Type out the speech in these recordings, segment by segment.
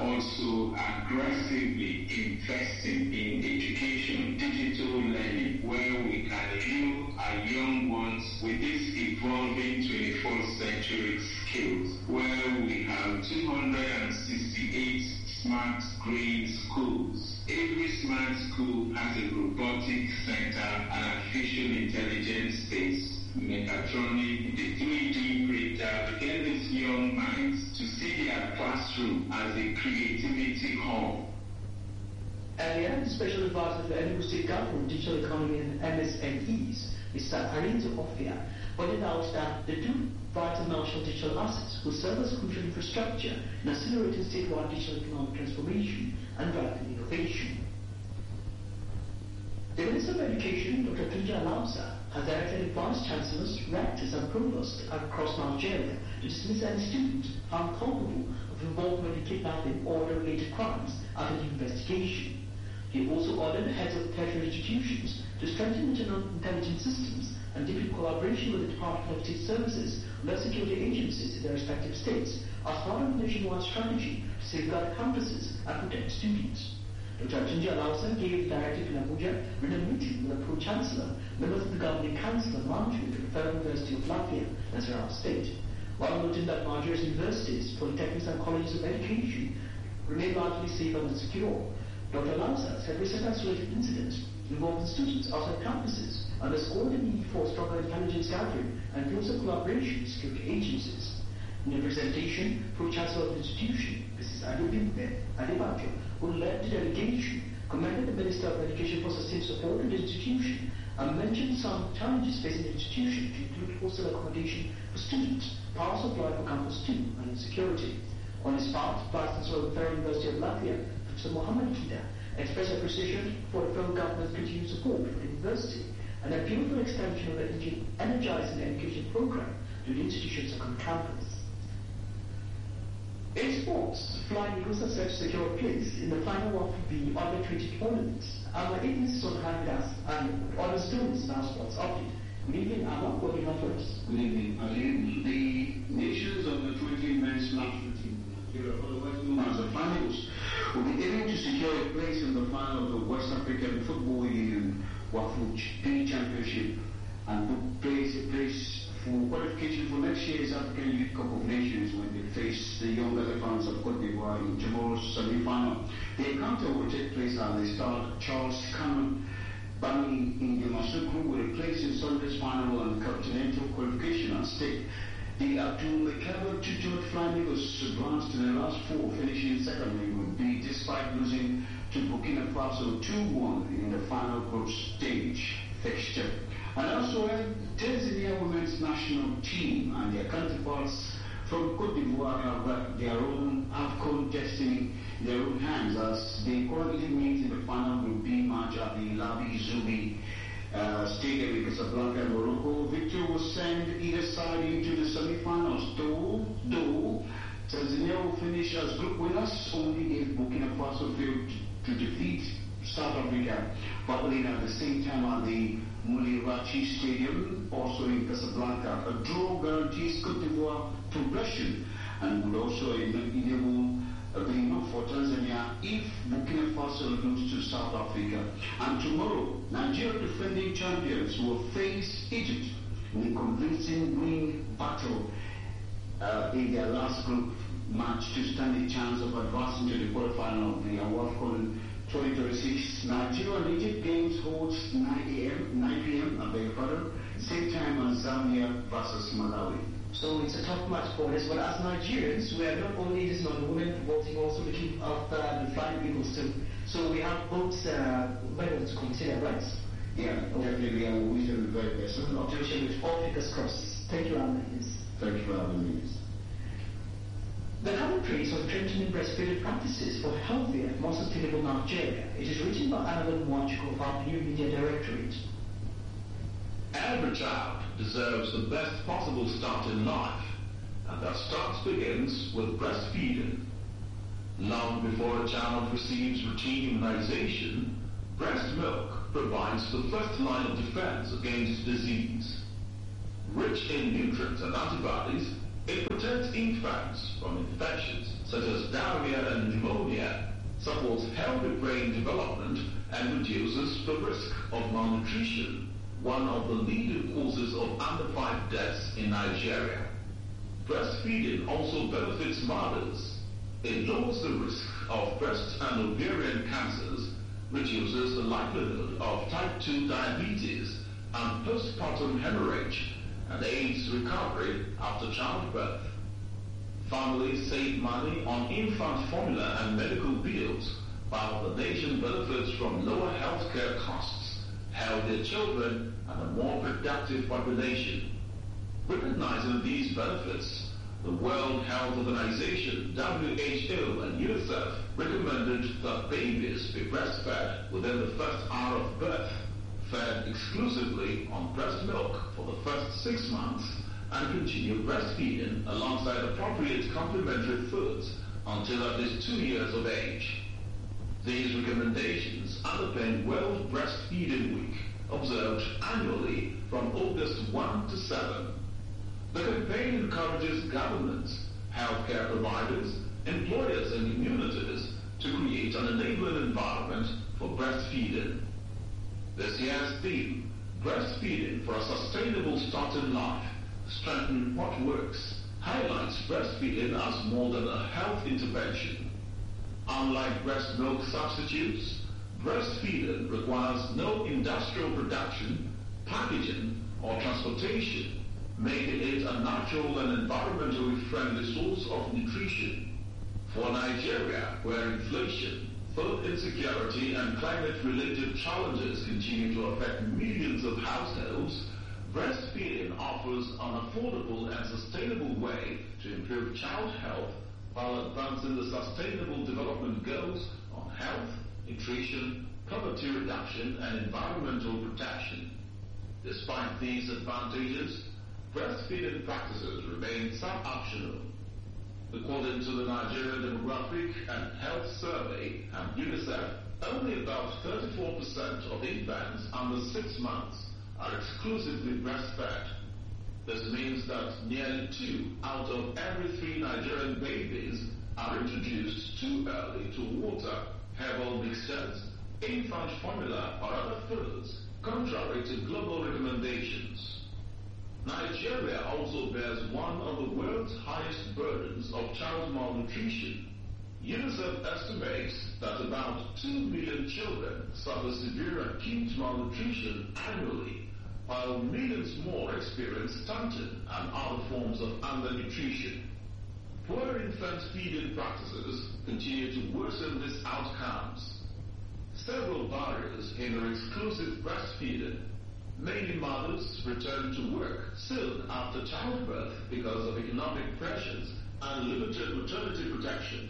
also aggressively investing in education, digital learning, where we can build our young ones with these evolving 21st century skills, where we have 268 smart green schools. Every smart school has a robotics center, an artificial intelligence space, mechatronic, the 3D printer, to get these young minds to see their classroom as a creativity hub. Earlier, the Special Advisor for Enugu State Government, Digital Economy and MSMEs, Mr. Arinze Ofia, pointed out that the two vital national digital assets will serve as crucial infrastructure in accelerating statewide digital economic transformation and driving innovation. The Minister of Education, Dr. Tunja Alausa, has directed Vice Chancellors, Rectors and Provosts across Nigeria to dismiss any student found culpable of involvement in kidnapping or related crimes after the investigation. He also ordered heads of tertiary institutions to strengthen internal intelligence systems and deepen collaboration with the Department of State Services and other security agencies in their respective states as part of a nationwide strategy to safeguard campuses and protect students. Dr. Tunja Alausa gave the directive in Abuja in a meeting with the Pro-Chancellor, members of the Governing Council and management of the Federal University of Latvia and Sarawak State, while noting that Nigeria's universities, polytechnics and colleges of education remain largely safe and secure. Dr. Alausa said recent isolated incidents involving students outside campuses underscored the need for stronger intelligence gathering and closer collaboration with security agencies. In a presentation, Pro-Chancellor of the institution, Mrs. Adebimpe Adebajo, who led the delegation, commended the Minister of Education for sustained support to the institution and mentioned some challenges facing the institution, to include hostel accommodation for students, power supply for Campus 2, and insecurity. On his part, Vice Chancellor of the Federal University of Latvia, Professor Mohammed Kida, expressed appreciation for the federal government's continued support for the university and appealed for extension of the energizing education program to the institutions on campus. In sports, Flying Eagles are set to secure a place in the final of the Under-20 tournament. Our agency is on hand with us and other stories in our sports update. Good evening, Amma. What do you have for us? Good evening, Ali. The nations of the 20 men's national team, otherwise known as the Flying Eagles, will be aiming to secure a place in the final of the West African Football Union WAFU Championship and place for qualification for next year's African Youth Cup of Nations when they face the Young Elephants of Cote d'Ivoire in tomorrow's semi-final. The encounter will take place at the start Charles Cameron Bani in the Masukru with a place in Sunday's final and continental qualification at stake. The Abdul Mekaba tutored Flying Eagles advanced to the last four, finishing second in Group B despite losing to Burkina Faso 2-1 in the final group stage fixture. And also Tanzania women's national team and their counterparts from Cote d'Ivoire have their own AFCON destiny in their own hands as they currently meet in the final Group B match at the Labi Zubi Stadium in Casablanca, Morocco. Victory will send either side into the semi-finals, though Tanzania will finish as group winners only if Burkina Faso failed to defeat South Africa, battling at the same time at the Mulirachi Stadium, also in Casablanca. A draw guarantees Cote d'Ivoire progression and would also enable be enough for Tanzania if Burkina Faso loses to South Africa. And tomorrow, Nigeria defending champions will face Egypt in a convincing win battle in their last group match to stand a chance of advancing to the quarterfinal of the AFCON 2026. Nigeria and Egypt games holds 9 p.m. I beg your pardon, same time as Zambia versus Malawi. So it's a tough match for us, but as Nigerians, we are not only listening on the women football team, also looking after the Flying Eagles too. So we have both medals to consider, right? Yeah, definitely. I will wish them the very best. Observation with all fingers crossed. Thank you, Alan. Thank you for having me. The current praise on strengthening breastfeeding practices for healthier, more sustainable Nigeria. It is written by Annabelle Mwachiko of our New Media Directorate. Every child deserves the best possible start in life, and that start begins with breastfeeding. Long before a child receives routine immunization, breast milk provides the first line of defense against disease. Rich in nutrients and antibodies, It protects infants from infections such as diarrhea and pneumonia, supports healthy brain development, and reduces the risk of malnutrition, one of the leading causes of under 5 deaths in Nigeria. Breastfeeding also benefits mothers. It lowers the risk of breast and ovarian cancers, reduces the likelihood of type 2 diabetes and postpartum hemorrhage, and aids recovery after childbirth. Families save money on infant formula and medical bills, while the nation benefits from lower healthcare costs, healthier children, and a more productive population. Recognizing these benefits, the World Health Organization, WHO, and UNICEF recommended that babies be breastfed within the first hour of birth, fed exclusively on breast milk for the first 6 months, and continue breastfeeding alongside appropriate complementary foods until at least 2 years of age. These recommendations underpin World Breastfeeding Week, observed annually from August 1 to 7. The campaign encourages governments, healthcare providers, employers, and communities to create an enabling environment for breastfeeding. This year's theme, Breastfeeding for a Sustainable Start in Life, Strengthen What Works, highlights breastfeeding as more than a health intervention. Unlike breast milk substitutes, breastfeeding requires no industrial production, packaging, or transportation, making it a natural and environmentally friendly source of nutrition. For Nigeria, where inflation, food insecurity, and climate-related challenges continue to affect millions of households, breastfeeding offers an affordable and sustainable way to improve child health while advancing the Sustainable Development Goals on health, nutrition, poverty reduction, and environmental protection. Despite these advantages, breastfeeding practices remain sub-optional. According to the Nigerian Demographic and Health Survey and UNICEF, only about 34% of infants under 6 months are exclusively breastfed. This means that nearly 2 out of every 3 Nigerian babies are introduced too early to water, herbal mixtures, infant formula, or other foods, contrary to global recommendations. Nigeria also bears one of the world's highest burdens of child malnutrition. UNICEF estimates that about 2 million children suffer severe acute malnutrition annually, while millions more experience stunting and other forms of undernutrition. Poor infant feeding practices continue to worsen these outcomes. Several barriers hinder exclusive breastfeeding. Many mothers return to work soon after childbirth because of economic pressures and limited maternity protection.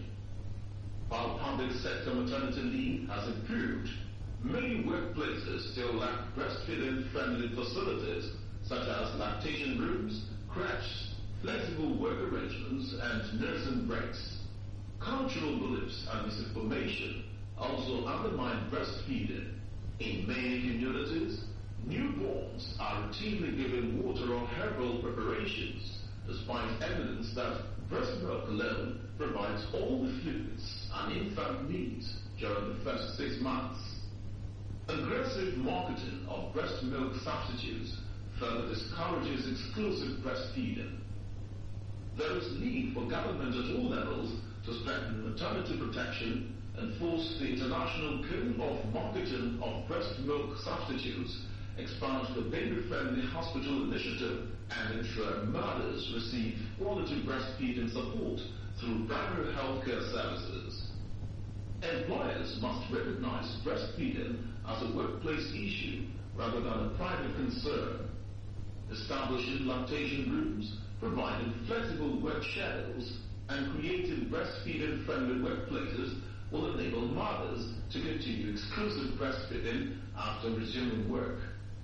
While public sector maternity leave has improved, many workplaces still lack breastfeeding-friendly facilities such as lactation rooms, creches, flexible work arrangements, and nursing breaks. Cultural beliefs and misinformation also undermine breastfeeding. In many communities, newborns are routinely given water or herbal preparations, despite evidence that breast milk alone provides all the fluids an infant needs during the first 6 months. Aggressive marketing of breast milk substitutes further discourages exclusive breastfeeding. There is need for government at all levels to strengthen maternity protection, enforce the International Code of Marketing of Breast Milk Substitutes, expand the baby-friendly hospital initiative, and ensure mothers receive quality breastfeeding support through primary healthcare services. Employers must recognize breastfeeding as a workplace issue rather than a private concern. Establishing lactation rooms, providing flexible work schedules, and creating breastfeeding-friendly workplaces will enable mothers to continue exclusive breastfeeding after resuming work.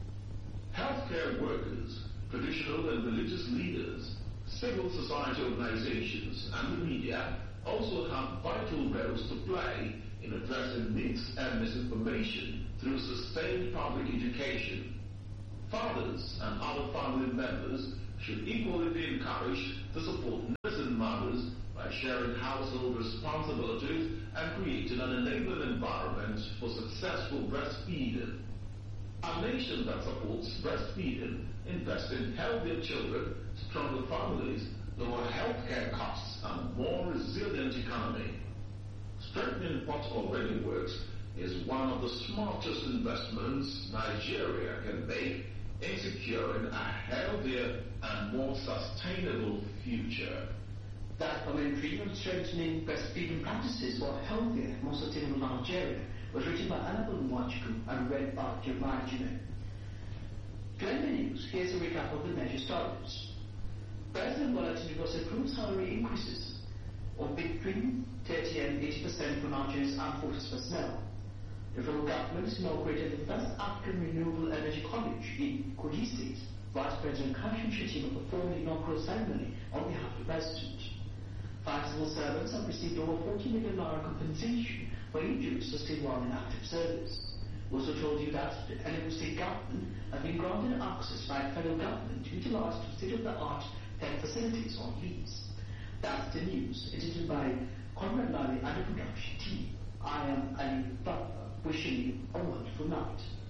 Healthcare workers, traditional and religious leaders, civil society organizations, and the media also have vital roles to play in addressing myths and misinformation through sustained public education. Fathers and other family members should equally be encouraged to support nursing mothers by sharing household responsibilities and creating an enabling environment for successful breastfeeding. A nation that supports breastfeeding invests in healthier children, stronger families, lower healthcare costs, and more resilient economy. Strengthening what already works is one of the smartest investments Nigeria can make in securing a healthier and more sustainable future. That commentary on strengthening breastfeeding practices for a healthier, more sustainable Nigeria was written by Annabelle Nwachukwu and read by Jeremiah Jime. Glenn News, here's a recap of the major stories. President Bola Tinubu has approved salary increases of between 30 and 80% for Nigeria's armed forces personnel. The federal government has inaugurated the first African Renewable Energy College in Kogi State. Vice President Kashim Shettima performed the inaugural ceremony on behalf of the President. 5 civil servants have received over 40 million naira compensation for injuries sustained while in active service. We also told you that the Enugu State government has been granted access by the federal government to utilize state-of-the-art tech facilities on lease. That's the news, edited by Conrad Lally and the production team. I am Ali Baba, wishing you a wonderful night.